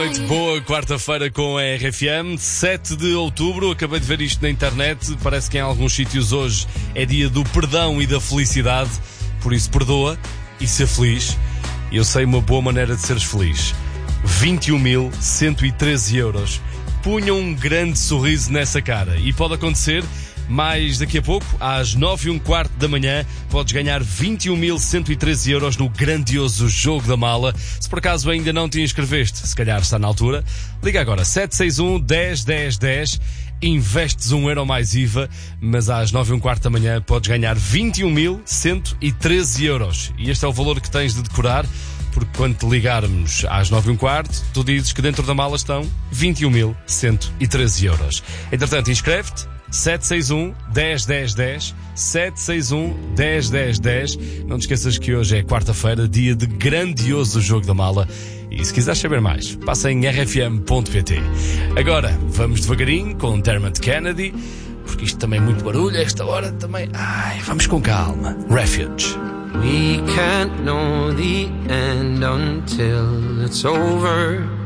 Noite boa, quarta-feira com a RFM, 7 de outubro, acabei de ver isto na internet, parece que em alguns sítios hoje é dia do perdão e da felicidade, por isso perdoa e ser feliz. E eu sei uma boa maneira de seres feliz. 21.113 euros. Punham um grande sorriso nessa cara e pode acontecer. Mais daqui a pouco, às 9h15 da manhã, podes ganhar 21.113 euros no grandioso Jogo da Mala. Se por acaso ainda não te inscreveste, se calhar está na altura, liga agora 761 10 10 10, investes €1 mais IVA, mas às 9h15 da manhã podes ganhar 21.113 euros. E este é o valor que tens de decorar, porque quando te ligarmos às 9h15, tu dizes que dentro da mala estão 21.113 euros. Entretanto, inscreve-te. 761 10 10 10, 761 10 10 10. Não te esqueças que hoje é quarta-feira, dia de grandioso Jogo da Mala. E se quiseres saber mais, passa em rfm.pt. Agora, vamos devagarinho com Dermot Kennedy, porque isto também é muito barulho, a esta hora também. Vamos com calma. Refuge. We can't know the end until it's over.